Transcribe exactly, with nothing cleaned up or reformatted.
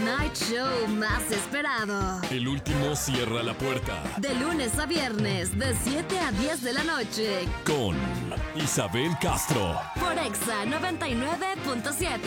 night show más esperado. El último cierra la puerta. De lunes a viernes, de siete a diez de la noche. Con Isabel Castro. Por Exa noventa y nueve punto siete.